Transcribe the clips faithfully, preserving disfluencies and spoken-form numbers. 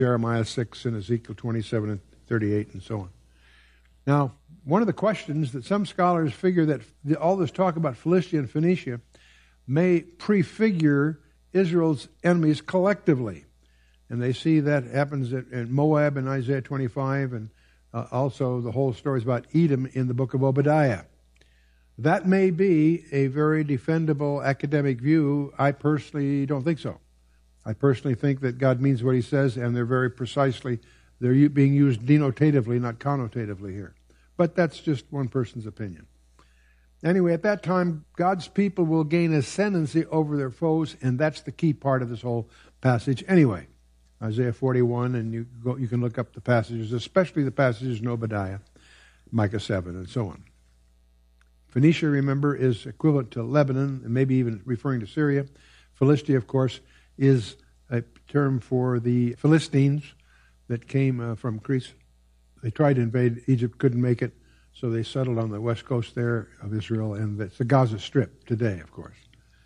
Jeremiah six and Ezekiel twenty-seven and thirty-eight and so on. Now, one of the questions that some scholars figure that the, all this talk about Philistia and Phoenicia may prefigure Israel's enemies collectively. And they see that happens at, in Moab in Isaiah twenty-five, and uh, also the whole story is about Edom in the book of Obadiah. That may be a very defendable academic view. I personally don't think so. I personally think that God means what he says, and they're very precisely, they're being used denotatively, not connotatively here. But that's just one person's opinion. Anyway, at that time, God's people will gain ascendancy over their foes, and that's the key part of this whole passage. Anyway, Isaiah forty-one, and you go, you can look up the passages, especially the passages in Obadiah, Micah seven, and so on. Phoenicia, remember, is equivalent to Lebanon, and maybe even referring to Syria. Philistia, of course, is a term for the Philistines that came uh, from Greece. They tried to invade Egypt, couldn't make it, so they settled on the west coast there of Israel, and it's the Gaza Strip today, of course.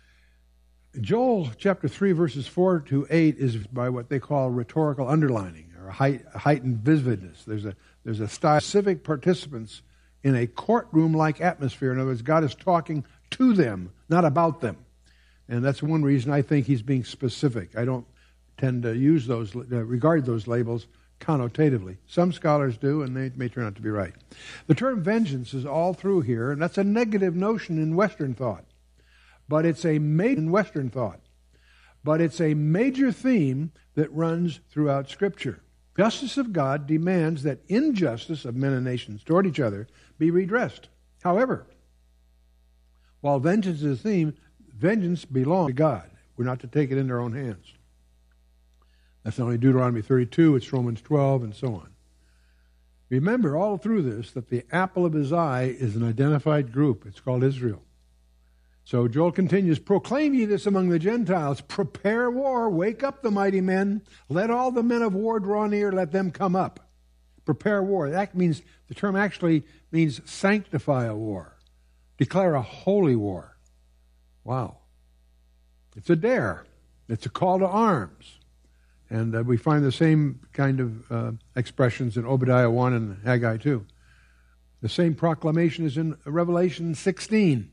Joel chapter three, verses four to eight is by what they call rhetorical underlining, or height, heightened vividness. There's a, there's a style of civic participants in a courtroom-like atmosphere. In other words, God is talking to them, not about them. And that's one reason I think he's being specific. I don't tend to use those, uh, regard those labels connotatively. Some scholars do, and they may turn out to be right. The term vengeance is all through here, and that's a negative notion in Western thought. But it's a major in Western thought. But it's a major theme that runs throughout Scripture. Justice of God demands that injustice of men and nations toward each other be redressed. However, while vengeance is a theme, vengeance belongs to God. We're not to take it in our own hands. That's not only Deuteronomy thirty-two, it's Romans twelve, and so on. Remember all through this that the apple of his eye is an identified group. It's called Israel. So Joel continues, proclaim ye this among the Gentiles, prepare war, wake up the mighty men, let all the men of war draw near, let them come up. Prepare war. That means, the term actually means sanctify a war, declare a holy war. Wow. It's a dare. It's a call to arms. And uh, we find the same kind of uh, expressions in Obadiah one and Haggai two. The same proclamation is in Revelation sixteen.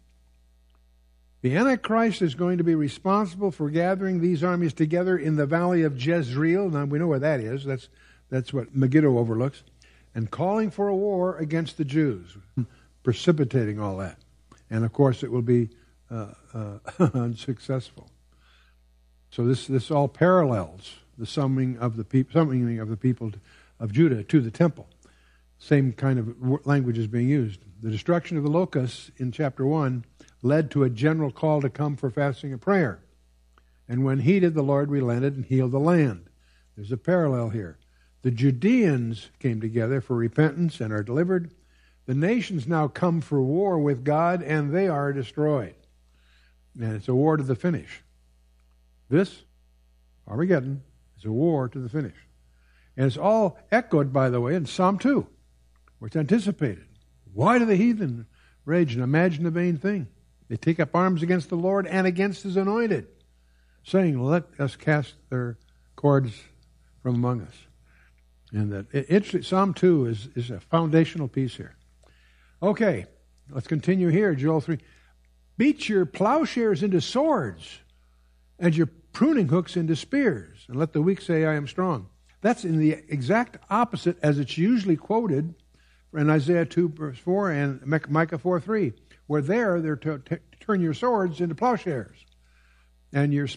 The Antichrist is going to be responsible for gathering these armies together in the valley of Jezreel. Now, we know where that is. That's, that's what Megiddo overlooks. And calling for a war against the Jews, precipitating all that. And, of course, it will be uh, uh, unsuccessful. So this, this all parallels the summoning of the, peop- summoning of the people of Judah to the temple. Same kind of language is being used. The destruction of the locusts in chapter one led to a general call to come for fasting and prayer. And when he did, the Lord relented and healed the land. There's a parallel here. The Judeans came together for repentance and are delivered. The nations now come for war with God, and they are destroyed. And it's a war to the finish. This, Armageddon, is a war to the finish. And it's all echoed, by the way, in Psalm two, where it's anticipated. Why do the heathen rage and imagine a vain thing? They take up arms against the Lord and against his anointed, saying, let us cast their cords from among us. And that it, it, Psalm two is, is a foundational piece here. Okay, let's continue here, Joel three. Beat your plowshares into swords and your pruning hooks into spears, and let the weak say, I am strong. That's in the exact opposite as it's usually quoted in Isaiah two, verse four, and Micah four, three, where there they're to t- turn your swords into plowshares and your